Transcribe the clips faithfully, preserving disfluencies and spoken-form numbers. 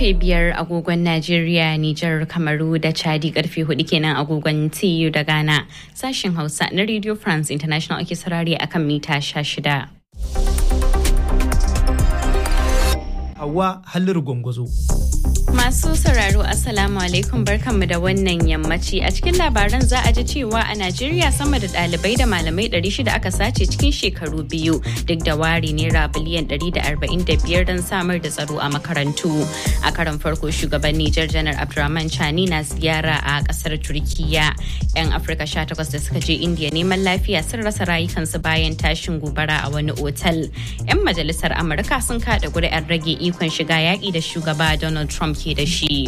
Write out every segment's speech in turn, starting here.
Karfe biyar agogon Najeriya, Nijar, Kamaru da Chadi karfe hudu kenan agogon T U da Ghana. Sashen Hausa na Radio France International ake sarari akan mita sha shida. Hauwa Halliru Gwangwazo. Masu sauraro Assalamu alaikum barkanmu da wannan yammaci. A cikin labaran za a ji cewa a Najeriya sama da ɗalibai da malamai ɗari shida aka sace cikin shekaru biyu duk da ware naira biliyan ɗari da arba'in da biyar don samar da tsaro a makarantu. A karon farko shugaban Nijar Janar Abdurrahman Chani na ziyara a ƙasar Turkiya. 'Yan Afirka sha takwas da suka je Indiya neman lafiya sun rasa rayukansu bayan tashin gobara a wani otal. 'Yan majalisar Amurka sun kaɗa ƙuri'ar rage ikon shiga yaƙi da shugaba Donald Trump ke da shi.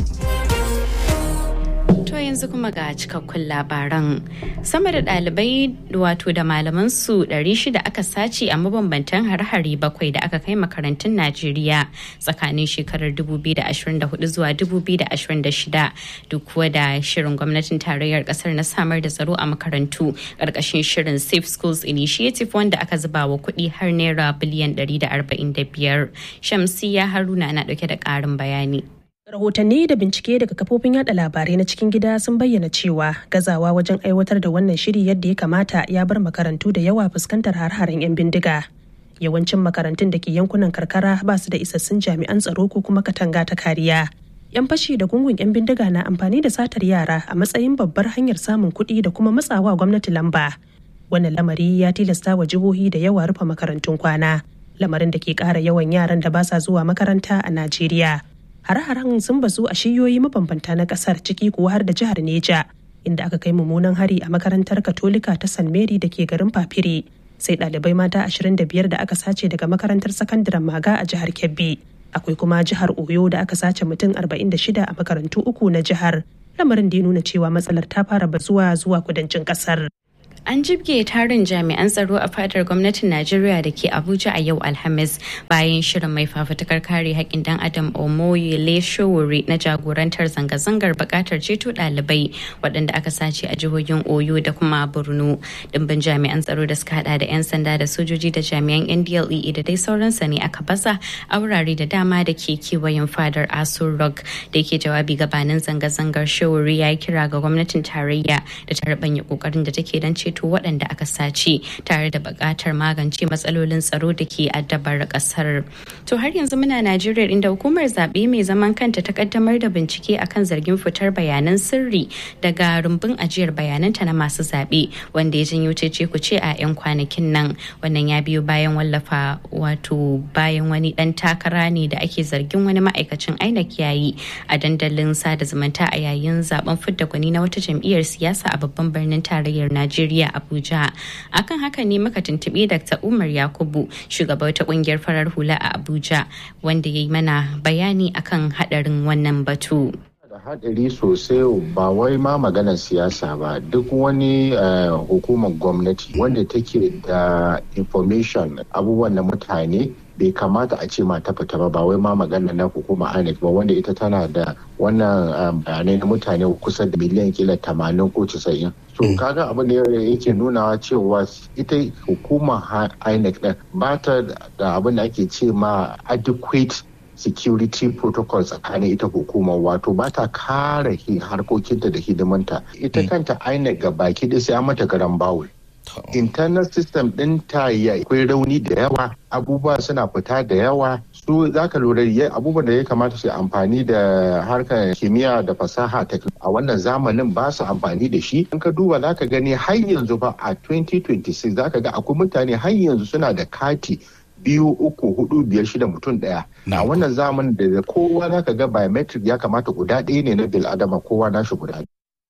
To yanzu kuma ga cikakkun labaran. Sama da ɗalibai wato da malaman su ɗari shida aka sace a mabambantan har-hari bakwai da aka kai makarantun Najeriya tsakanin shekarar dubu biyu da ashirin da hudu zuwa dubu biyu da ashirin da shida duk kuwa da shirin gwamnatin tarayyar kasar na samar da tsaro a makarantu ƙarƙashin shirin Safe Schools Initiative wanda aka zuba wa kuɗi har naira biliyan ɗari da arba'in da biyar. Shamsiya Haruna na ɗauke da ƙarin bayani. Rahotanni da bincike daga kafofin yada labarai na cikin gida sun bayyana cewa gazawa wajen aiwatar da wannan shiri yadda ya kamata ya bar makarantu da yawa fuskantar har-haren 'yan bindiga. Yawancin makarantun da ke yankunan karkara ba su da isassun jami'an tsaro ko kuma katanga ta kariya. 'Yan fashi da gungun 'yan bindiga na amfani da satar yara a matsayin babbar hanyar samun kuɗi da kuma matsawa gwamnati lamba. Wannan lamari ya tilasta wa jihohi da yawa rufe makarantun kwana, lamarin da ke ƙara yawan yaran da ba sa zuwa makaranta a Najeriya. Hare-haren sun bazu a shiyoyi mabambanta na kasar ciki kuwa har da jihar Neja, inda aka kai mummunan hari a makarantar Katolika ta San Mary da ke garin Fafire, sai ɗalibai mata ashirin da biyar da aka sace daga makarantar sakandaren Maga a jihar Kebbi. Akwai kuma jihar Oyo da aka sace mutum arba'in da shida a makarantu uku na jihar, lamarin da ya nuna cewa matsalar ta fara bazuwa zuwa kudancin kasar. An jibge tarin jami'an tsaro a fadar gwamnatin Najeriya da ke Abuja a yau Alhamis bayan shirin mai fafutukar kare haƙƙin dan Adam Omoyele Sowore na jagorantar zanga-zangar buƙatar ceto ɗalibai waɗanda aka sace a jihohin Oyo da kuma Borno. Dimbin jami'an tsaro da suka hada da 'yan sanda da sojoji da jami'an N D L E da dai sauransa ne aka baza a wurare da dama da ke kewayen fadar Aso Rock. Da yake jawabi gabanin zanga-zangar, Sowore ya yi kira ga gwamnatin tarayya da ta rabanya ƙoƙarin da take don ceto to waɗanda aka sace tare da buƙatar magance matsalolin tsaro da ke addabar ƙasar. To har yanzu muna Najeriya inda hukumar zaɓe mai zaman kanta ta kaddamar da bincike akan zargin fitar bayanan sirri daga rumbun ajiyar bayananta na masu zaɓe wanda ya janyo cece kuce a 'yan kwanakin nan. Wannan ya biyo bayan wallafa wato bayan wani ɗan takara ne da ake zargin wani ma'aikacin I N E C yayi a dandalin sada zumunta a yayin zaben fidda gwani na wata jam'iyyar siyasa a babban birnin tarayyar Najeriya Abuja. Akan haka ne muka tuntuɓi Dakta Umar Yakubu, shugaba wata ƙungiyar farar hula a Abuja, wanda ya yi mana bayani akan haɗarin wannan batu. Da haɗari sosai ba wai ma maganar siyasa ba, duk wani hukumar gwamnati wanda take da information abubuwan na mutane bai kamata a ce ma ta fita ba, ba wai ma magana na hukumar I N E C ba wanda ita tana da wannan bayanai na mutane kusa da miliyan kila tamanin ko casa'in. So kaga abin da yake nunawa cewa ita hukumar I N E C ɗin ba ta da abin da ake ce ma adequate security protocol tsakanin ita hukumar, wato ba ta kare harkokinta da hidimanta. Ita kanta I N E C ga baki da sai an mata garan bawul. Internal system ɗin ta yi akwai rauni da yawa, abubuwa suna fita da yawa. Su za ka lura da abubuwan da ya kamata su amfani da harkar kimiyya da fasaha a wannan zamanin ba su amfani da shi. In ka duba za ka gani har yanzu ba a twenty twenty-six za ka ga akwai mutane har yanzu suna da kati biyu uku hudu biyar shida mutum daya. A wannan zamanin da kowa za ka ga biometric ya kamata guda ɗaya ne na bil'adama, kowa nashi guda.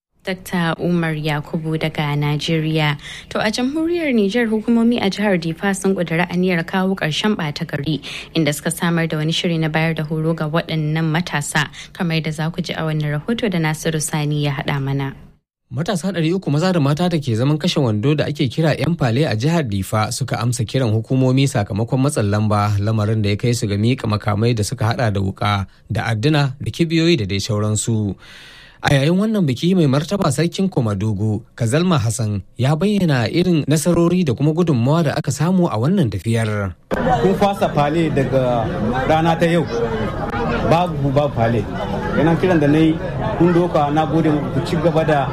Dakta Umar Yakubu daga Najeriya. To a jamhuriyar Nijar, hukumomi a jihar Difa sun ƙudiri aniyar kawo ƙarshen ɓata gari inda suka samar da wani shiri na bayar da horo ga waɗannan matasa, kamar da za ku ji a wannan rahoto da Nasiru Sani ya haɗa mana. Matasa ɗari uku maza da mata da ke zaman kashe wando da ake kira 'yan fale a jihar Difa suka amsa kiran hukumomi sakamakon matsin lamba, lamarin da ya kai su ga miƙa makamai da suka haɗa da wuƙa da adduna da kibiyoyi da dai sauransu. A yayin wannan biki mai martaba sarkin Komadogo, Kazalma Hassan ya bayyana irin nasarori da kuma gudunmawa da aka samu a wannan tafiyar. Kun fasa fale daga rana ta yau. babu babu fale. Yana kiran da na yi kun doka na gode ku ci gaba da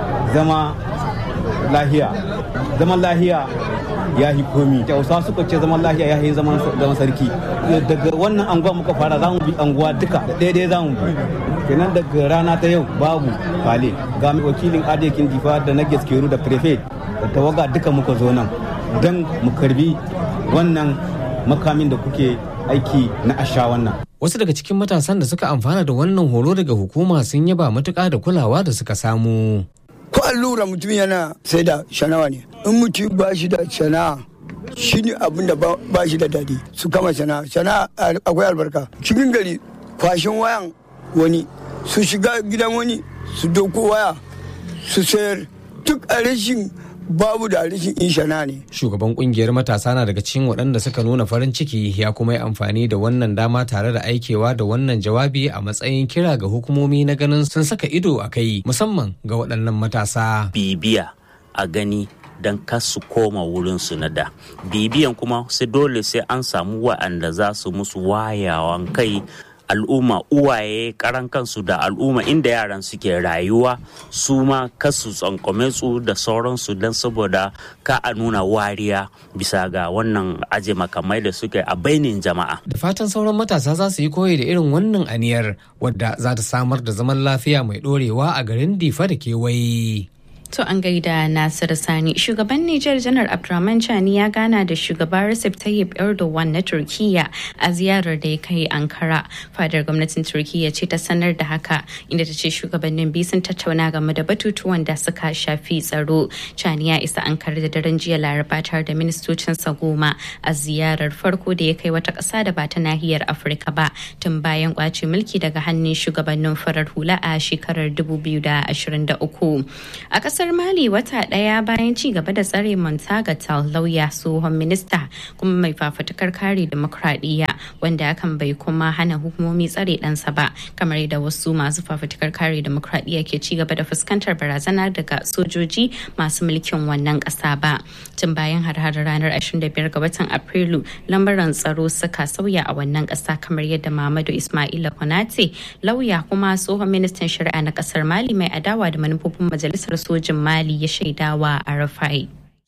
zama lahiya. Zaman lahiya ya yi komi. Hausa suka ce zaman lahiya ya yi zaman sarki. Daga wannan anguwa muka fara za mu bi anguwa duka da daidai za mu bi. Kenan daga rana ta yau babu fale. Ga wakilin adekin difa da na gaskeru da prefet da tawaga duka muka zo nan don mu karbi wannan makamin da kuke aiki na asha wannan. Wasu daga cikin matasan da suka amfana da wannan horo daga hukuma sun yaba matuƙa da kulawa da suka samu. Ko allura mutum yana sai da shanawa ne. In mutum ba shi da sana'a shi ne abin da ba shi da daɗi su kama sana'a. Sana'a akwai albarka. Cikin gari kwashin wayan wani su shiga gidan wani su doko waya su sayar duk a rashin babu da rashin inshana ne. Shugaban kungiyar matasa na daga cikin waɗanda suka nuna farin ciki ya kuma yi amfani da wannan dama tare da aikewa da wannan jawabi a matsayin kira ga hukumomi na ganin sun saka ido a kai musamman ga waɗannan matasa. Bibiya a gani don kasu koma wurinsu na da. Bibiyan kuma sai dole sai an samu wa'anda za su musu wayawan kai al'umma uwaye karan kansu da al'umma inda yaran suke rayuwa su ma kasu tsankome su da sauransu don saboda ka a nuna wariya bisa ga wannan aje makamai da suke a bainin jama'a. Da fatan sauran matasa za su yi koyi da irin wannan aniyar wadda za ta samar da zaman lafiya mai dorewa a garin Difa da kewaye. To an gaida Nasir Sani. Shugaban Nijar Janar Abdurrahman Chani ya gana da shugaba Recep Tayyip Erdogan na Turkiyya a ziyarar da ya kai Ankara. Fadar gwamnatin Turkiyya ce ta sanar da haka inda ta ce shugabannin biyu sun tattauna game da batutuwan da suka shafi tsaro. Chani ya isa Ankara da daren jiya Laraba tare da ministocinsa goma a ziyarar farko da ya kai wata ƙasa da ba ta nahiyar Afirka ba tun bayan kwace mulki daga hannun shugabannin farar hula a shekarar dubu biyu da ashirin da uku. A ƙasar Mali wata ɗaya bayan ci gaba da tsare Montaga Tal lauya tsohon minista kuma mai fafutukar kare demokradiyya wanda hakan bai kuma hana hukumomi tsare ɗansa ba kamar yadda wasu masu fafutukar kare demokradiyya ke ci gaba da fuskantar barazana daga sojoji masu mulkin wannan ƙasa ba. Tun bayan har-har ranar ashirin da biyar ga watan Afrilu lambaran tsaro suka sauya a wannan ƙasa kamar yadda Mamadu Ismaila Konate lauya kuma tsohon ministan shari'a na ƙasar Mali mai adawa da manufofin majalisar sojin Mali ya shaidawa a Rafai.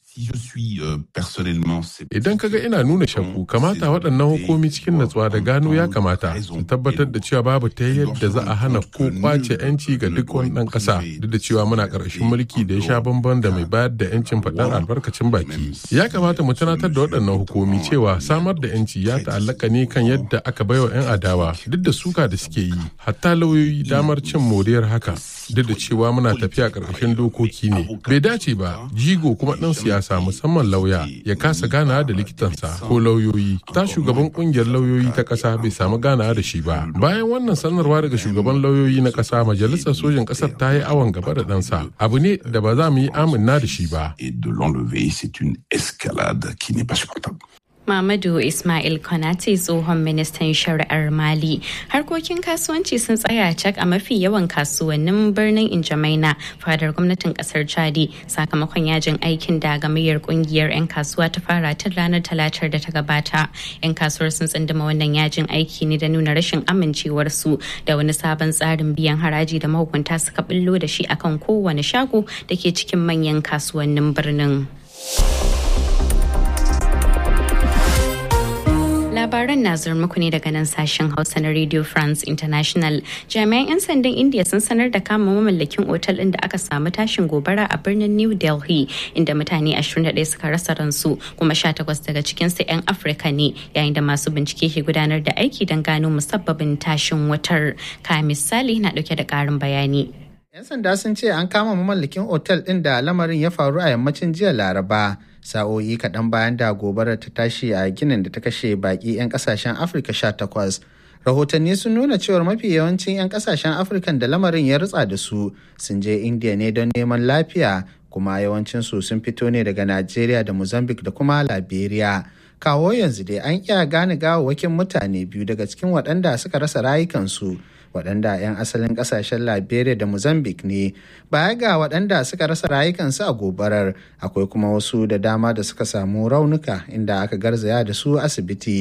Idan kaga ina nuna shakku kamata waɗannan hukumi cikin natsuwa da gano ya kamata su tabbatar da cewa babu ta yadda za a hana ko kwace yanci ga duk wani ɗan ƙasa duk da cewa muna ƙarshen mulki da ya sha bamban da mai bayar da yancin faɗar albarkacin baki. Ya kamata mu tunatar da waɗannan hukumi cewa samar da yanci ya ta'allaka ne kan yadda aka baiwa 'yan adawa duk da suka da suke yi hatta lauyoyi damar cin moriyar haka duk da cewa muna tafiya ƙarƙashin dokoki ne. Bai dace ba jigo kuma ɗan siyasa musamman lauya ya kasa ganawa da likitansa ko lauyoyi ta shugaban kungiyar lauyoyi ta kasa bai samu ganawa da shi ba. Bayan wannan sanarwa daga shugaban lauyoyi na kasa majalisar sojin kasar ta yi awon gaba da ɗansa abu ne da ba za mu yi amanna da shi ba. Mamadu Ismail Konate tsohon ministan shari'ar Mali. Harkokin kasuwanci sun tsaya cak a mafi yawan kasuwannin birnin Injamaina fadar gwamnatin kasar Chadi sakamakon yajin aikin da gamayyar kungiyar 'yan kasuwa ta fara tun ranar talatar da ta gabata. 'Yan kasuwar sun tsinduma wannan yajin aiki ne da nuna rashin amincewarsu da wani sabon tsarin biyan haraji da mahukunta suka billo da shi akan kowane shago da ke cikin manyan kasuwannin birnin. Labaran na zuwa muku ne daga nan sashen Hausa na Radio France International. Jami'an 'yan sandan India sun sanar da kama mamallakin otal ɗin da aka samu tashin gobara a birnin New Delhi inda mutane ashirin da ɗaya suka rasa ransu kuma sha takwas daga cikinsu 'yan Afirka ne yayin da masu bincike ke gudanar da aiki don gano musabbabin tashin wutar. Ka misali na ɗauke da ƙarin bayani. 'Yan sanda sun ce an kama mamallakin otal ɗin da lamarin ya faru a yammacin jiya Laraba. Sa'o'i kaɗan bayan da gobarar ta tashi a ginin da ta kashe baƙi 'yan ƙasashen Afirka sha takwas. Rahotanni sun nuna cewar mafi yawancin 'yan ƙasashen Afirkan da lamarin ya rutsa da su sun je Indiya ne don neman lafiya kuma yawancinsu sun fito ne daga Najeriya da Mozambique da kuma Liberia. Kawo yanzu dai an iya gane gawawwakin mutane biyu daga cikin waɗanda suka rasa rayukansu. waɗanda 'yan asalin ƙasashen Liberia da Mozambique ne. Baya ga waɗanda suka rasa rayukansu a gobarar, akwai kuma wasu da dama da suka samu raunuka inda aka garzaya da su asibiti.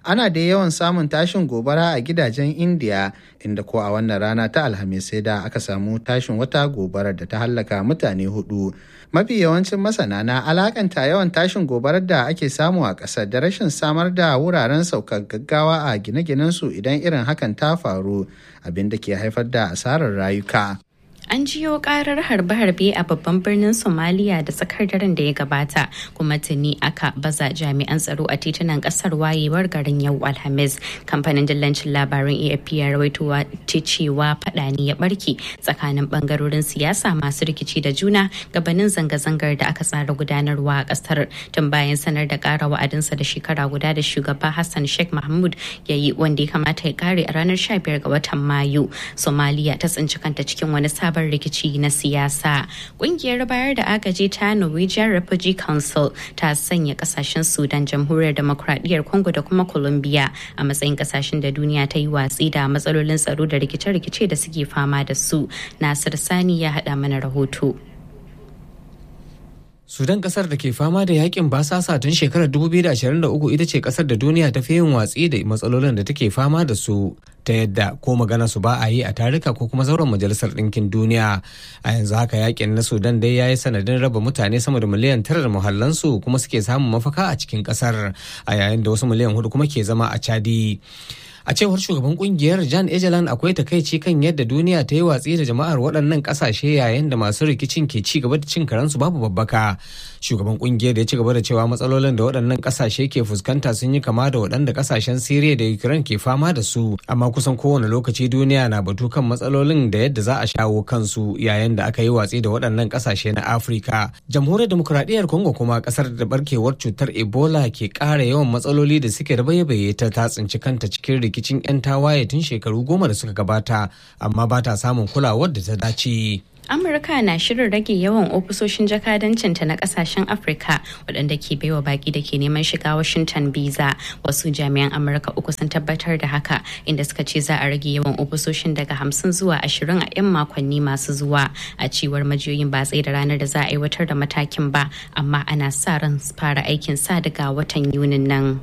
Ana da yawan samun tashin gobara a gidajen Indiya, inda ko a wannan rana ta Alhamis sai da aka samu tashin wata gobarar da ta hallaka mutane hudu. Mafi yawancin masana na alakanta yawan tashin gobarar da ake samu a ƙasar da rashin samar da wuraren saukar gaggawa a gine-ginensu idan irin hakan ta faru, abin da ke haifar da asarar rayuka. An jiyo karar harbe-harbe a babban birnin Somalia da tsakar daren da ya gabata, kuma tuni aka baza jami'an tsaro a titunan kasar wayewar garin yau Alhamis. Kamfanin dillancin labaran A F P ya rawaito cewa fada ne ya barke tsakanin bangarorin siyasa masu rikici da juna gabanin zanga-zangar da aka tsara gudanarwa a kasar tun bayan sanar da kara wa'adinsa da shekara guda da shugaba Hassan Sheikh Mahmud ya yi, wanda ya kamata ya kare a ranar sha biyar ga watan Mayu. Somalia ta tsinci kanta cikin wani sabon rikici na siyasa. Kungiyar bayar da agaji ta Norwegian Refugee Council ta sanya kasashen Sudan, Jamhuriyar Demokradiyyar Congo da kuma Colombia a matsayin kasashen da duniya ta yi watsi da matsalolin tsaro da rikice-rikice da suke fama da su. Nasir Sani ya haɗa mana rahoto. Sudan, kasar da ke fama da yakin basasa tun shekarar dubu biyu da ashirin da uku, ita ce kasar da duniya ta fi yin watsi da matsalolin da take fama da su, ta yadda ko magana su ba a yi a tarika ko kuma zauren majalisar ɗinkin duniya. A yanzu haka yakin na Sudan dai ya yi sanadin raba mutane sama da miliyan tara da muhallansu kuma suke samun mafaka a cikin kasar, a yayin da wasu miliyan hudu kuma ke zama a Chadi. A cewar shugaban kungiyar Jan Egeland, akwai takaici kan yadda duniya ta yi watsi da jama'ar waɗannan ƙasashe yayin da masu rikicin ke ci gaba da cin karansu babu babbaka. Shugaban kungiyar ya ci gaba da cewa matsalolin da waɗannan ƙasashe ke fuskanta sun yi kama da waɗanda ƙasashen Siriya da Ukraine ke fama da su, amma kusan kowane lokaci duniya na batu kan matsalolin da yadda za a shawo kansu, yayin da aka yi watsi da waɗannan ƙasashe na Afirka. Jamhuriyar Demokuraɗiyyar Congo kuma, ƙasar da barkewar cutar Ebola ke ƙara yawan matsaloli da suke da baye ta ta tsinci kanta cikin rikicin 'yan tawaye tun shekaru goma da suka gabata, amma ba ta samun kulawar da ta dace. Amurka na shirin rage yawan ofisoshin jakadancinta na kasashen Afirka waɗanda ke baiwa baki da ke neman shiga Washington biza. Wasu jami'an Amurka uku sun tabbatar da haka, inda suka ce za a rage yawan ofisoshin daga hamsin zuwa ashirin a 'yan makonni masu zuwa. A cewar majiyoyin, ba tsaye da ranar da za a aiwatar da matakin ba, amma ana sa ran fara aikin sa daga watan Yunin nan.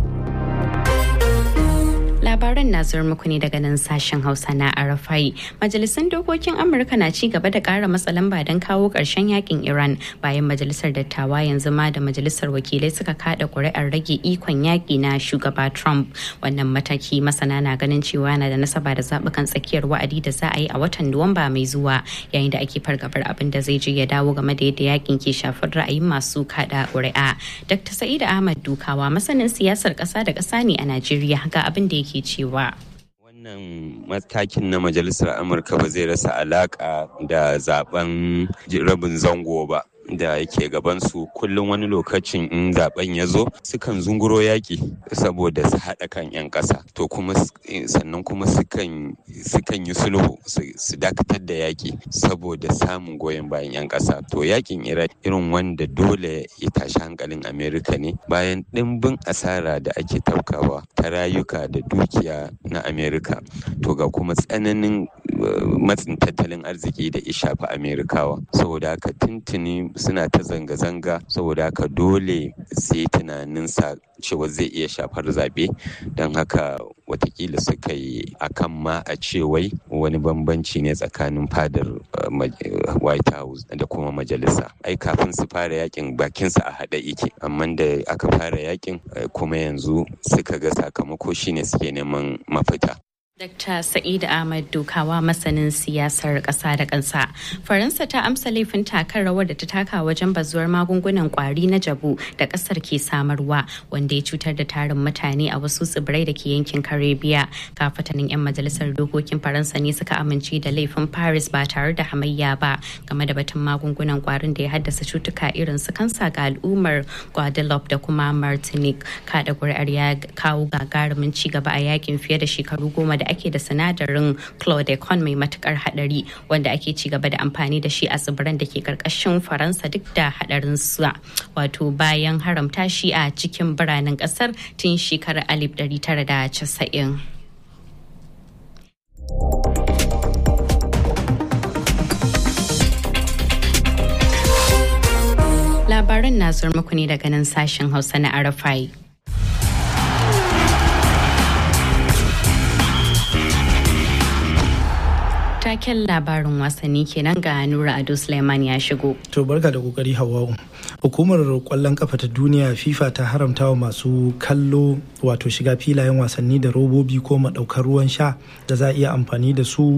Labaran na zuwa muku ne daga nan sashen Hausa na Arafai. Majalisun dokokin Amurka na ci gaba da ƙara matsa lamba don kawo ƙarshen yakin Iran, bayan majalisar dattawa yanzu ma da majalisar wakilai suka kada ƙuri'ar rage ikon yaƙi na shugaba Trump. Wannan mataki masana na ganin cewa na da nasaba da zaɓukan tsakiyar wa'adi da za a yi a watan Nuwamba mai zuwa, yayin da ake fargabar abin da zai je ya dawo game da yadda yakin ke shafar ra'ayin masu kada ƙuri'a. Doctor Sa'id Ahmad Dukawa, masanin siyasar ƙasa da ƙasa ne a Najeriya, ga abin da yake cewa wannan matakin na majalisar Amurka ba zai rasa alaka da zaben rabin zango ba da yake gabansu. Kullum wani lokacin in zaben ya zo sukan zunguro yaƙi saboda su haɗa kan 'yan ƙasa, to kuma sannan kuma sukan sukan yi sulhu su dakatar da yaƙi saboda samun goyon bayan 'yan ƙasa. To yaƙin Iran irin wanda dole ya tashi hankalin Amerika ne, bayan ɗimbin asara da ake taukawa ta rayuka da dukiya na Amerika, to ga kuma tsananin matsin tattalin arziki da ya shafi Amerikawa. Saboda haka tuntuni suna ta zanga-zanga, saboda haka dole sai tunanin sa cewa zai iya shafar zaɓe, don haka watakila suka yi akan ma a cewai wani bambanci ne tsakanin fadar White House da kuma majalisa. Ai kafin su fara yakin bakinsa a haɗe yake, amma da aka fara yakin kuma yanzu suka ga sakamako shine suke neman mafita. Dakta Sa'id Ahmad Dukawa, masanin siyasar ƙasa da ƙasa. Faransa ta amsa laifin takar rawar da ta taka wajen bazuwar magungunan ƙwari na jabu da ƙasar ke samarwa, wanda ya cutar da tarin mutane a wasu tsibirai da ke yankin Karibiya. Kafatanin 'yan majalisar dokokin Faransa ne suka amince da laifin Paris ba tare da hamayya ba game da batun magungunan ƙwarin da ya haddasa cutuka irin su kansa ga al'ummar Guadeloupe da kuma Martinique. Kada ƙuri'ar ya kawo gagarumin ci gaba a yakin fiye da shekaru goma da ake da sinadarin chlordecone mai matukar hadari, wanda ake ci gaba da amfani da shi a tsibiran da ke karkashin Faransa duk da hadarin sa, wato bayan haramta shi a cikin biranen kasar tun shekarar alif ɗari tara da casa'in. Labaran na zuwa muku ne daga nan sashen Hausa na Arafai. taken labarin wasanni kenan ga Nura Ado Suleiman ya shigo. To barka da kokari Hawwa'u. Hukumar kwallon kafa ta duniya FIFA ta haramta wa masu kallo wato shiga filayen wasanni da robobi ko madaukar ruwan sha da za a iya amfani da su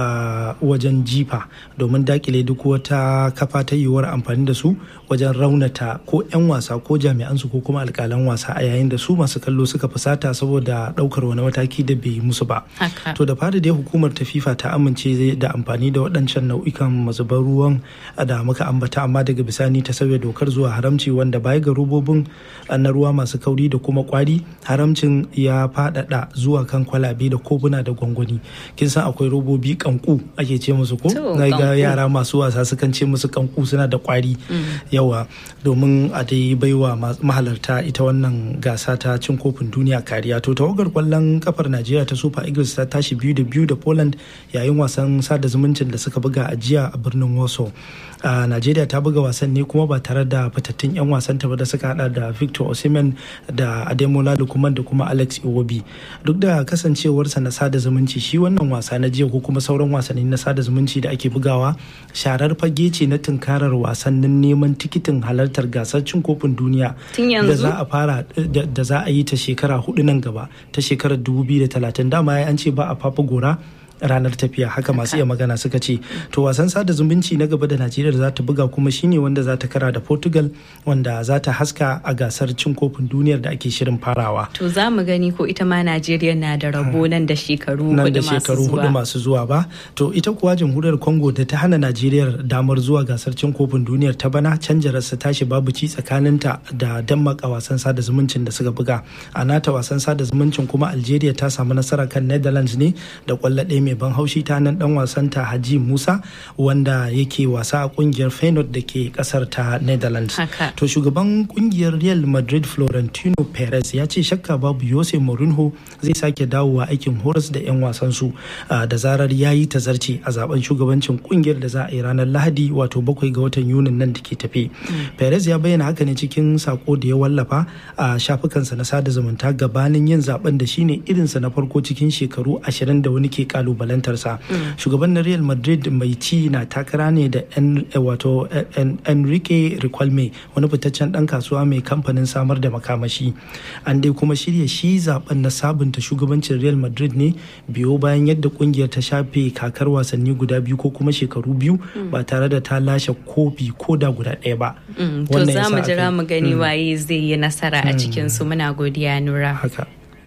a wajen jifa domin dakile duk wata kafa ta yiwuwar amfani da su wajen raunata ko 'yan wasa ko jami'an su ko kuma alkalan wasa a yayin da su masu kallo suka fusata saboda daukar wani mataki da bai musu ba. To da fari dai hukumar ta FIFA ta amince da amfani da waɗancan nau'ikan mazubar ruwan da muka ambata, amma daga bisani ta sauya dokar zuwa haramci wanda baya ga robobin na ruwa masu kauri da kuma kwari, haramcin ya faɗaɗa zuwa kan kwalabe da kobuna da gwangwani. Kin san akwai robobi kanku ake ce musu ko? Na ga yara masu wasa sukan ce musu kanku, suna da kwari yawa, domin a dai baiwa mahalarta ita wannan gasa ta cin kofin duniya kariya. To tawagar kwallon kafar Najeriya ta Super Eagles ta tashi biyu da biyu da Poland yayin wasan sada zumuncin da suka buga a jiya a birnin Warsaw. a Najeriya ta buga wasan ne kuma ba tare da fitattun 'yan wasan ta ba da suka hada da Victor Osimhen da Ademola Lookman da kuma Alex Iwobi. Duk da kasancewarsa na sada zumunci, shi wannan wasa na jiya ko kuma sauran wasanni na sada zumunci da ake bugawa sharar fage ce na tunkarar wasannin neman tikitin halartar gasar cin kofin duniya da za a fara da za a yi ta shekara hudu nan gaba, ta shekarar dubu biyu da talatin. Dama ya an ce ba a fafa gora ranar tafiya, haka masu iya magana suka ce. To wasan sada zumunci na gaba da Najeriya za ta buga kuma shine wanda za ta kara da Portugal, wanda za ta haska a gasar cin kofin duniyar da ake shirin farawa. To za mu gani ko ita ma Najeriya na da rabo nan da shekaru hudu masu zuwa. masu zuwa ba. To ita kuwa jamhuriyar Congo da ta hana Najeriya damar zuwa gasar cin kofin duniyar ta bana, canjararsa tashi babu ci tsakaninta da Denmark a wasan sada zumuncin da suka buga. A nata wasan sada zumuncin kuma Algeria ta samu nasara kan Netherlands ne da kwallo ɗaya mai ban haushi ta nan dan wasanta Haji Musa, wanda yake wasa a kungiyar Feyenoord da ke kasar ta Netherlands. To shugaban kungiyar Real Madrid Florentino Perez ya ce shakka babu Jose Mourinho zai sake dawowa aikin horas da 'yan wasan su da zarar ya yi tazarci a zaben shugabancin kungiyar da za a yi ranar Lahadi, wato bakwai ga watan Yunin nan da ke tafe. Perez ya bayyana haka ne cikin sako da ya wallafa a shafukansa na sada zumunta gabanin yin zaben da shine irinsa na farko cikin shekaru ashirin da wani ke kalu balantarsa. Shugaban na Real Madrid mai ci na takara ne da wato Enrique Riquelme, wani fitaccen dan kasuwa mai kamfanin samar da makamashi. An dai kuma shirya shi zaben na sabunta shugabancin Real Madrid ne biyo bayan yadda kungiyar ta shafe kakar wasanni guda biyu ko kuma shekaru biyu ba tare da ta lashe kofi ko da guda ɗaya ba. To za mu jira mu gani waye zai yi nasara a cikin su. Muna godiya Nura. Haka.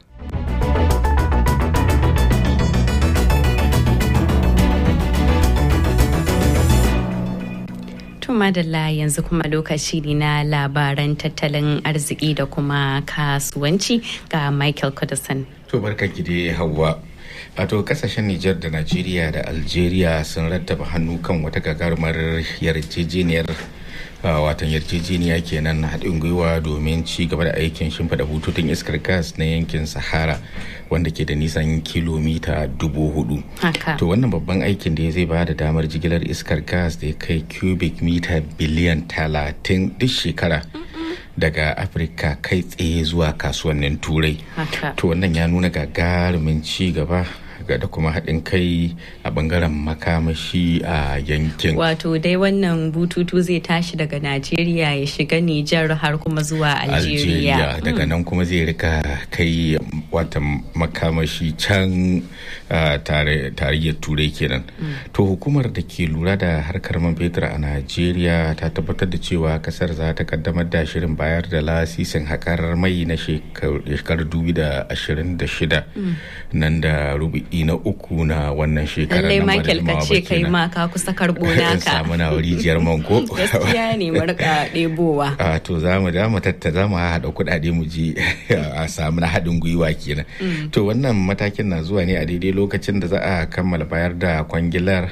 Madalla, yanzu kuma lokaci ne na labaran tattalin arziki da kuma kasuwanci ga Michael Kudusan. To barka gide Hauwa. Wato kasashen Nijar da Najeriya da Algeria sun rattaba hannu kan wata gagarumar yarjejeniyar watan yarjejeniya kenan haɗin gwiwa domin ci gaba da aikin shimfiɗa bututun iskar gas na yankin Sahara wanda ke da nisan kilomita dubu hudu. To wannan babban aikin da zai ba da damar jigilar iskar gas da ya kai cubic mita biliyan talatin duk shekara daga Afirka kai tsaye zuwa kasuwannin Turai. To wannan ya nuna gagarumin ci gaba da kuma haɗin kai a bangaren makamashi a yankin. Wato dai wannan bututu zai tashi daga Najeriya ya shiga Nijar har kuma zuwa Algeria. Algeria daga nan kuma zai rika kai wata makamashi can tarayyar Turai kenan. To hukumar da ke lura da harkar man fetur a Najeriya ta tabbatar da cewa kasar za ta kaddamar da shirin bayar da lasisin haƙar mai na shekarar dubu da ashirin da shida nan da rubu'i na uku na wannan shekarar. Lallai Michael ka ce kai ma ka kusa karbo naka. Samu na rijiyar man ko. Gaskiya ne mu rika ɗebowa. A to za mu da mu tatta za mu haɗa kuɗaɗe mu ji a samu na haɗin gwiwa kenan. To wannan matakin na zuwa ne a daidai lokacin da za a kammala bayar da kwangilar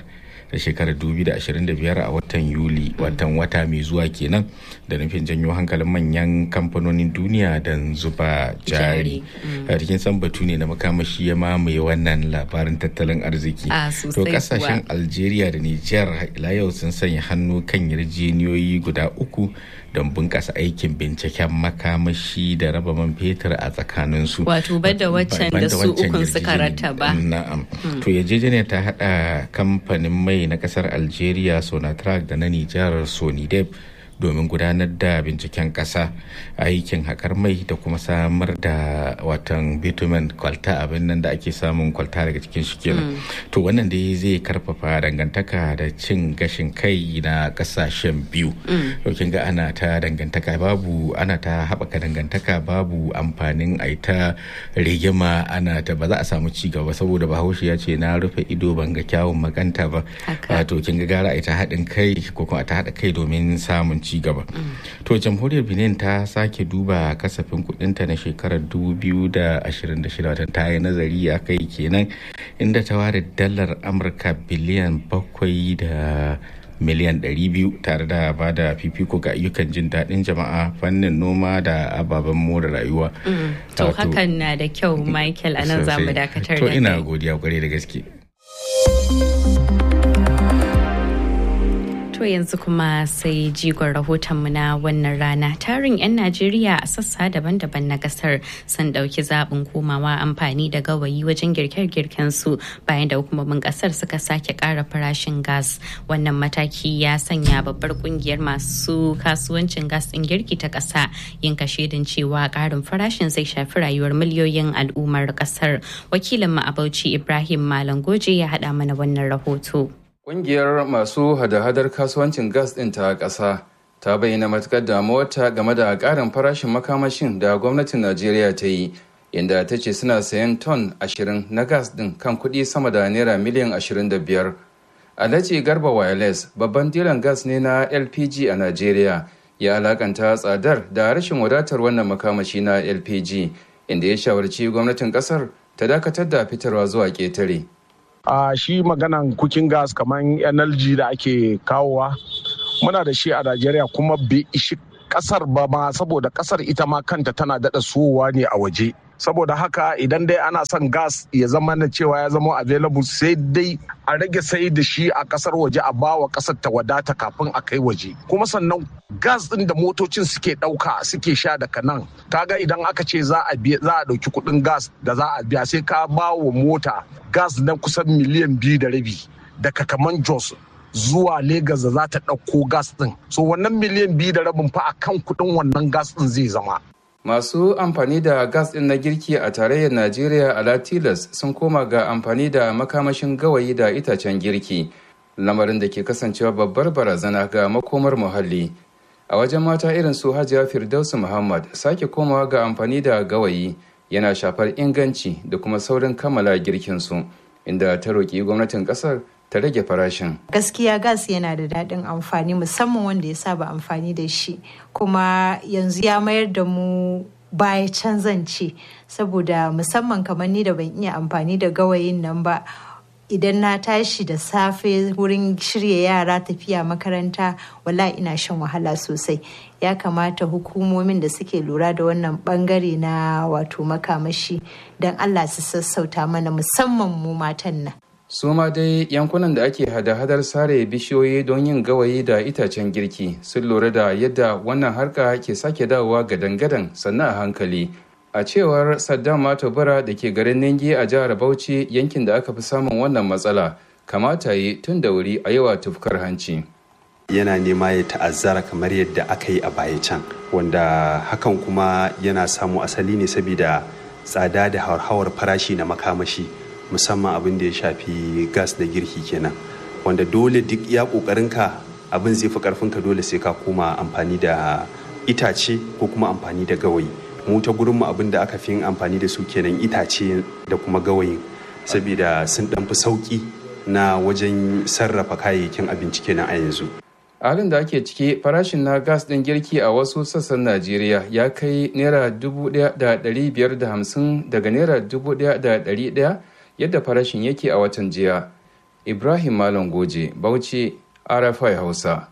da shekarar dubu da ashirin da biyar a watan Yuli, watan wata mai zuwa kenan, da nufin janyo hankalin manyan kamfanonin duniya don zuba jari. A cikin san batu ne na makamashi ya mamaye wannan labarin tattalin arziki. To kasashen Algeria da Niger ila yau sun sanya hannu kan yarjejeniyoyi guda uku don bunƙasa aikin binciken makamashi da raba man fetur a tsakaninsu. Wato bada waccan da su ukun suka rattaba. Na'am. To yarjejeniyar ta haɗa kamfanin mai na ƙasar Algeria Sonatrach da na Nijar Sonidep domin gudanar da binciken ƙasa, aikin haƙar mai da kuma samar da watan bitumen kwalta, abin nan da ake samun kwalta daga cikin shi kenan. To wannan dai zai karfafa dangantaka da cin gashin kai na ƙasashen biyu. To kin ga ana ta dangantaka babu ana ta haɓaka dangantaka babu amfanin a ta rigima, ana ta ba za a samu ci gaba saboda Bahaushe ya ce na rufe ido ban ga kyawun maganta ba. To kin ga gara a ta haɗin kai ko kuma a ta haɗa kai domin samun ci gaba. To jamhuriyar Benin ta sake duba kasafin kudinta na shekarar dubu biyu da ashirin da shida, ta yi nazari a kai kenan, inda ta ware dalar Amurka biliyan bakwai da miliyan ɗari biyu tare da ba da fifiko ga ayyukan jin daɗin jama'a, fannin noma da ababen more rayuwa. To hakan na da kyau Michael, anan za mu dakatar da to ina godiya kwarai da gaske. To yanzu kuma sai jigon rahotonmu na wannan rana. Tarin 'yan Najeriya a sassa daban-daban na kasar sun ɗauki zaɓin komawa amfani da gawayi wajen girke-girken su bayan da hukumomin kasar suka sake ƙara farashin gas. Wannan mataki ya sanya babbar kungiyar masu kasuwancin gas ɗin girki ta ƙasa yin kashedin cewa ƙarin farashin zai shafi rayuwar miliyoyin al'ummar ƙasar. Wakilin mu a Bauchi Ibrahim Malam Goje ya haɗa mana wannan rahoto. Ƙungiyar masu hada-hadar kasuwancin gas ɗin ta ƙasa ta bayyana matuƙar damuwarta game da ƙarin farashin makamashin da gwamnatin Najeriya ta yi, inda ta ce suna sayan ton ashirin na gas ɗin kan kuɗi sama da naira miliyan ashirin da biyar. Alhaji Garba Wireless, babban dilan gas ne na L P G a Najeriya, ya alakanta tsadar da rashin wadatar wannan makamashi na L P G, inda ya shawarci gwamnatin ƙasar ta dakatar da fitarwa zuwa ƙetare. a uh, shi maganan cooking gas kamar N L G da ake kawowa muna da shi a Najeriya kuma bai ishi kasar ba ma, saboda kasar ita ma kanta tana daɗa sowa ne a waje. Saboda haka idan dai ana son gas ya zama na cewa ya zama available, sai dai a rage sai da shi a kasar waje a bawa kasar ta wadata kafin a kai waje. Kuma sannan gas din da motocin suke dauka suke sha daga nan, kaga idan aka ce za a biya za a dauki kudin gas da za a biya, sai ka bawa mota gas na kusan miliyan biyu da rabi daga kaman Jos zuwa Legas da za ta dauko gas din. So wannan miliyan biyu da rabin fa akan kudin wannan gas din zai zama. Masu amfani da gas ɗin na girki a tarayyar Najeriya a Latilas sun koma ga amfani da makamashin gawayi da itacen girki, lamarin da ke kasancewa babbar barazana ga makomar muhalli. A wajen mata irin su Hajiya Firdausu Muhammad, sake komawa ga amfani da gawayi yana shafar inganci da kuma saurin kammala girkinsu, inda ta roƙi gwamnatin ƙasar ta rage farashin. Gaskiya gas yana da daɗin amfani, musamman wanda ya saba amfani da shi, kuma yanzu ya mayar da mu baya can zance, saboda musamman kamar ni da ban iya amfani da gawayin nan ba, idan na tashi da safe wurin shirya yara tafiya makaranta, wala ina shan wahala sosai. Ya kamata hukumomin da suke lura da wannan bangare na wato makamashi don Allah su sassauta mana, musamman mu matan nan. Su ma dai yankunan da ake hada-hadar sare bishiyoyi don yin gawayi da itacen girki sun lura da yadda wannan harka ke sake dawowa gadan-gadan sannan a hankali. A cewar Saddam Matobara da ke garin Ningi a jihar Bauchi, yankin da aka fi samun wannan matsala, kamata yi tun da wuri a yawa tufkar hanci. Yana nema ya ta'azzara kamar yadda aka yi a baya can, wanda hakan kuma yana samu asali ne saboda tsada da hauhawar farashi na makamashi, musamman abin da ya shafi gas da girki kenan, wanda dole duk ya kokarinka abin zai fi karfinka, dole sai ka koma amfani da itace ko kuma amfani da gawayi. Mu ta gurinmu abin da aka fi yin amfani da su kenan itace da kuma gawayin, saboda sun dan fi sauki na wajen sarrafa kayayyakin abinci kenan a yanzu. A halin da ake ciki, farashin na gas ɗin girki a wasu sassan Najeriya ya kai naira dubu ɗaya da ɗari biyar da hamsin daga naira dubu ɗaya da ɗari ɗaya yadda farashin yake a watan jiya. Ibrahim Malam Goje, Bauchi, R F I Hausa.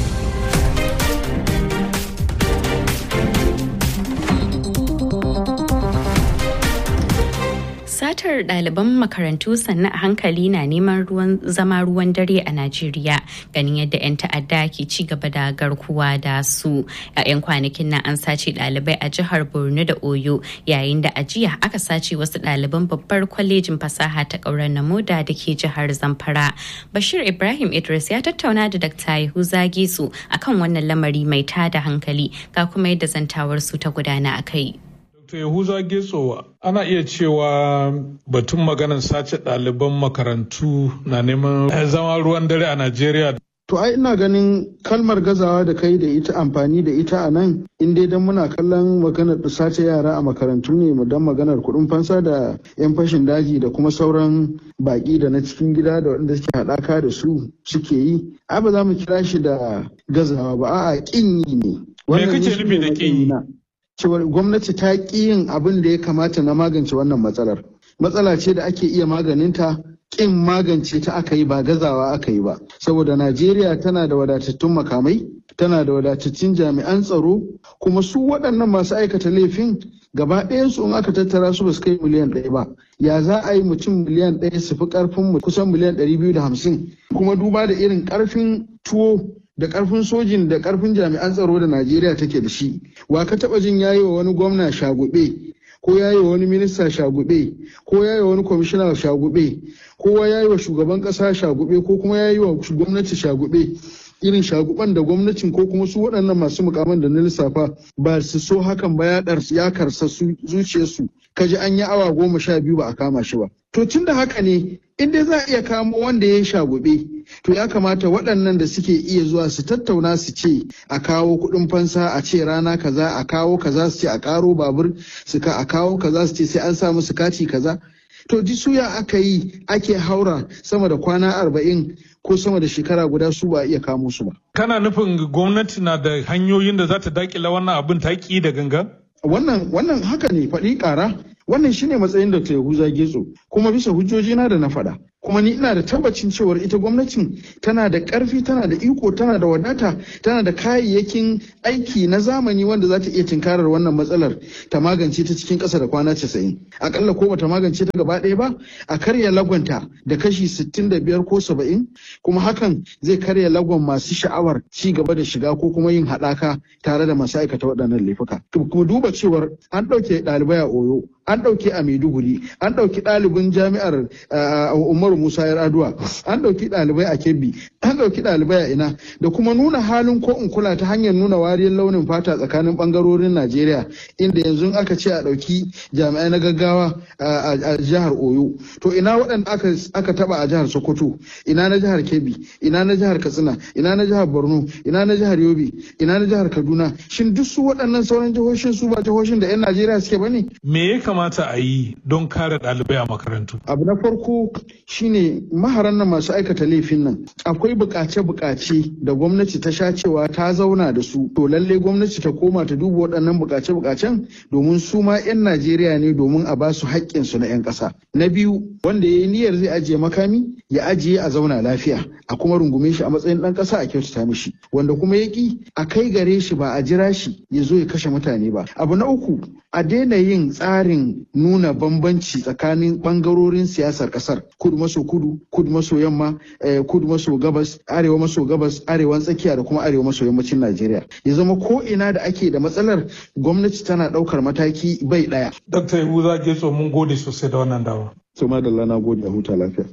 Satar ɗaliban makarantu sannan a hankali na neman ruwan zama ruwan dare a Najeriya ganin yadda 'yan ta'adda ke ci gaba da garkuwa da su. A 'yan kwanakin nan an sace ɗalibai a jihar Borno da Oyo yayin da a jiya aka sace wasu ɗaliban babbar kwalejin fasaha ta ƙauren Namoda da ke jihar Zamfara. Bashir Ibrahim Idris ya tattauna da Dakta Yahuza Getso akan wannan lamari mai tada hankali ga kuma yadda zantawar su ta gudana a kai. Yahuza Getso, ana iya cewa batun maganar sace ɗaliban makarantu na neman zama ruwan dare a Najeriya. To ai ina ganin kalmar gazawa da kai da ita amfani da ita a nan in dai dan muna kallon maganar sace yara a makarantu ne mu dan maganar kuɗin fansa da 'yan fashin daji da kuma sauran baƙi da na cikin gida da waɗanda suke haɗaka da su suke yi. Ai ba za mu kira shi da gazawa ba, a'a ƙin yi ne. Me kake nufi da ƙin yi? Cewar gwamnati ta ƙi yin abin da ya kamata na magance wannan matsalar. Matsala ce da ake iya maganinta, ƙin magance ta aka yi ba gazawa aka yi ba. Saboda Najeriya tana da wadatattun makamai, tana da wadatattun jami'an tsaro, kuma su waɗannan masu aikata laifin gaba ɗayansu in aka tattara su ba su kai miliyan ɗaya ba. Ya za a yi mutum miliyan ɗaya su fi ƙarfin kusan miliyan ɗari biyu da hamsin. Kuma duba da irin ƙarfin tuwo da karfin sojin da karfin jami'an tsaro da Najeriya take da shi. Wa ka taba jin yayi wa wani gwamna shagube ko yayi wa wani minista shagube ko yayi wa wani kwamishina shagube ko yayi wa shugaban kasa shagube ko kuma yayi wa gwamnati shagube irin shaguban da gwamnatin ko kuma su waɗannan masu mukaman da na lissafa ba su so hakan ba ya karsa zuciyarsu kaji an yi awa goma sha biyu ba a kama shi ba. To tun da haka ne in dai za a iya kamo wanda ya shagube to ya kamata waɗannan da suke iya zuwa su tattauna su ce a kawo kuɗin fansa a ce rana kaza a kawo kaza su ce a ƙaro babur su ka a kawo kaza su ce sai an sa musu kati kaza. To ji suya aka yi ake haura sama da kwana arba'in ko sama da shekara guda su ba iya kamo su ba. Kana nufin gwamnati na da hanyoyin da za ta dakila wannan abin ta ƙi da gangan? Wannan wannan haka ne faɗi ƙara. Wannan shine matsayin Doctor Yahuza Getso kuma bisa hujjoji na da na faɗa. Kuma ni ina da tabbacin cewar ita gwamnatin tana da ƙarfi, tana da iko, tana da wadata, tana da kayayyakin aiki na zamani wanda za ta iya tinkarar wannan matsalar ta magance ta cikin ƙasa da kwana casa'in. Akalla ko bata magance ta gaba ɗaya ba, a karya lagwanta da kashi sittin da biyar ko saba'in, kuma hakan zai karya lagon masu sha'awar ci gaba da shiga ko kuma yin haɗaka tare da masu aikata waɗannan laifuka. Kuma duba cewar an ɗauke ɗalibai a Oyo, an ɗauke a Maiduguri, an ɗauki ɗalibin jami'ar Umaru Musa Yar'adua, an ɗauki ɗalibai a Kebbi, an ɗauki ɗalibai a ina, da kuma nuna halin ko in kula ta hanyar nuna wariyar launin fata tsakanin ɓangarorin Najeriya, inda yanzu aka ce a ɗauki jami'ai na gaggawa a jihar Oyo. To ina waɗanda aka taɓa a jihar Sokoto, ina na jihar Kebbi, ina na jihar Katsina, ina na jihar Borno, ina na jihar Yobe, ina na jihar Kaduna. Shin duk su waɗannan sauran jihohin su ba jihohin da 'yan Najeriya suke ba ne? Me ya kamata a yi don kare ɗalibai a makarantu? Abu na farko shine maharan nan masu aikata laifin nan akwai bukace-bukace da gwamnati ta sha cewa ta zauna da su, to lalle gwamnati ta koma ta duba waɗannan bukace-bukacen domin su ma 'yan Najeriya ne, domin a ba su haƙƙin su na 'yan ƙasa. Na biyu, wanda ya yi niyyar zai ajiye makami ya ajiye a zauna lafiya, a kuma rungume shi a matsayin ɗan ƙasa a kyautata mishi, wanda kuma ya ƙi a kai gare shi ba a jira shi ya zo ya kashe mutane ba. Abu na uku, a daina yin tsarin nuna bambanci tsakanin ɓangarorin siyasar ƙasar, kudu maso kudu, kudu maso yamma, kudu maso gabas, arewa maso gabas, arewan tsakiya da kuma arewa maso yammacin Najeriya. Ya zama ko ina da ake da matsalar gwamnati tana ɗaukar mataki bai ɗaya. Dakta Yahuza Getso, mun gode sosai da wannan dama. To madalla, na gode, a huta lafiya.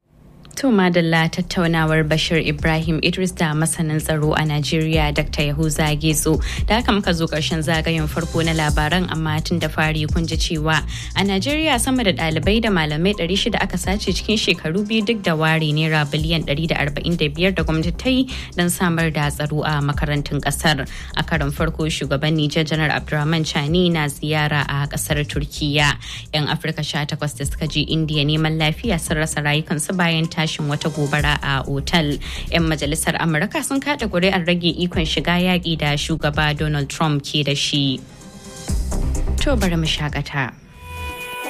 To madalla, tattaunawar Bashir Ibrahim Idris da masanin tsaro a Najeriya Dakta Yahuza Getso. Da haka muka zo karshen zagayen farko na labaran, amma tun da fari kun ji cewa a Najeriya sama da ɗalibai da malamai ɗari shida aka sace cikin shekaru biyu duk da ware naira biliyan ɗari da arba'in da biyar da gwamnati ta yi don samar da tsaro a makarantun ƙasar. A karon farko shugaban Nijar Janar Abdurrahman Chani na ziyara a ƙasar Turkiya. 'Yan Afirka sha takwas da suka je Indiya neman lafiya sun rasa rayukansu bayan tashin wata gobara a otal. 'Yan majalisar Amurka sun kada kuri'ar rage ikon shiga yaƙi da shugaba Donald Trump ke da shi. To bari mu shakata.